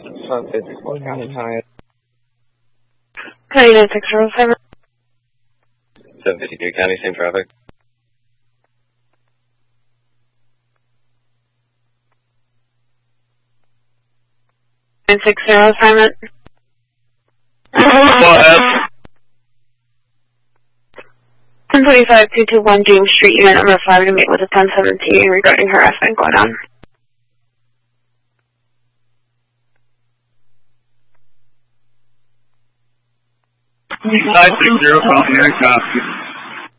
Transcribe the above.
54 County High. County 9607. 753 County, same traffic. Go ahead. 1025-221 James Street, unit number 5, to meet with a 1017 regarding harassment going on. County, I copy.